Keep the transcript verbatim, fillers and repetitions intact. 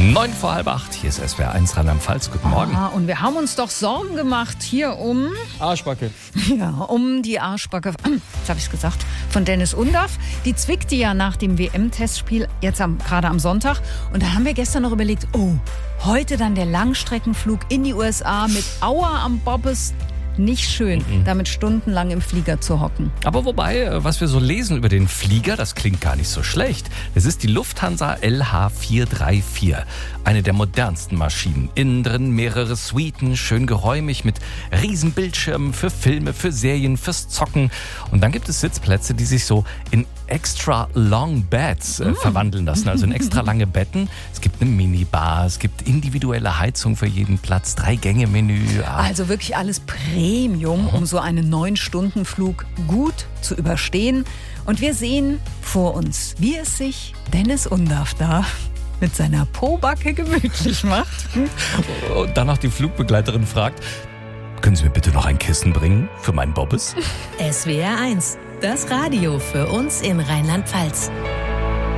Neun vor halb acht, hier ist S W R eins Rheinland-Pfalz. Guten Morgen. Ah, und wir haben uns doch Sorgen gemacht hier um... Arschbacke. Ja, um die Arschbacke, jetzt habe ich es gesagt, von Dennis Undaff. Die zwickte ja nach dem W M-Testspiel, jetzt am, gerade am Sonntag. Und da haben wir gestern noch überlegt, oh, heute dann der Langstreckenflug in die U S A mit Aua am Bobbes. Nicht schön, mhm. damit stundenlang im Flieger zu hocken. Aber wobei, was wir so lesen über den Flieger, das klingt gar nicht so schlecht. Es ist die Lufthansa L H vier drei vier. Eine der modernsten Maschinen. Innen drin mehrere Suiten, schön geräumig mit riesen Bildschirmen für Filme, für Serien, fürs Zocken. Und dann gibt es Sitzplätze, die sich so in extra long beds äh, mm. verwandeln lassen. Also in extra lange Betten. Es gibt eine Minibar, es gibt individuelle Heizung für jeden Platz, Drei-Gänge-Menü. Ah. Also wirklich alles Premium, um so einen neun-Stunden-Flug gut zu überstehen. Und wir sehen vor uns, wie es sich Dennis Undaff da mit seiner Pobacke gemütlich macht. Und danach die Flugbegleiterin fragt, können Sie mir bitte noch ein Kissen bringen für meinen Bobbes? S W R eins, das Radio für uns in Rheinland-Pfalz.